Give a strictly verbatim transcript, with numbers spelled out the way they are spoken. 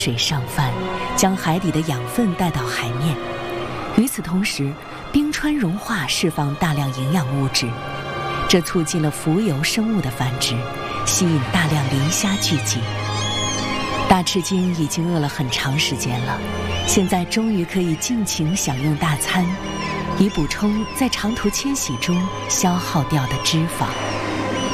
水上泛，将海底的养分带到海面。与此同时，冰川融化释放大量营养物质，这促进了浮游生物的繁殖，吸引大量磷虾聚集。大赤鲸已经饿了很长时间了，现在终于可以尽情享用大餐，以补充在长途迁徙中消耗掉的脂肪。